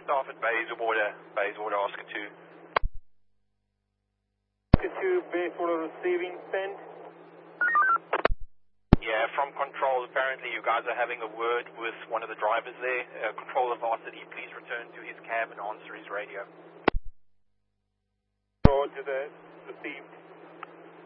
staff at Bayswater, Oscar 2. Oscar 2, Bayswater receiving, send. Yeah, from control, apparently you guys are having a word with one of the drivers there. Control have asked that he please return to his cab and answer his radio. Roger that, received.